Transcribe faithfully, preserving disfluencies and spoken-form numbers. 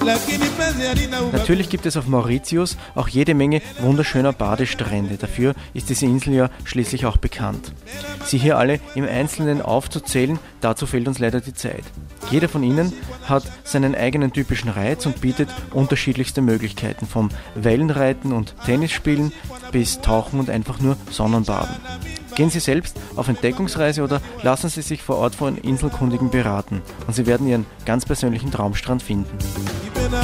Natürlich gibt es auf Mauritius auch jede Menge wunderschöner Badestrände. Dafür ist diese Insel ja schließlich auch bekannt. Sie hier alle im Einzelnen aufzuzählen, dazu fehlt uns leider die Zeit. Jeder von ihnen hat seinen eigenen typischen Reiz und bietet unterschiedlichste Möglichkeiten, vom Wellenreiten und Tennisspielen bis Tauchen und einfach nur Sonnenbaden. Gehen Sie selbst auf Entdeckungsreise oder lassen Sie sich vor Ort von Inselkundigen beraten und Sie werden Ihren ganz persönlichen Traumstrand finden.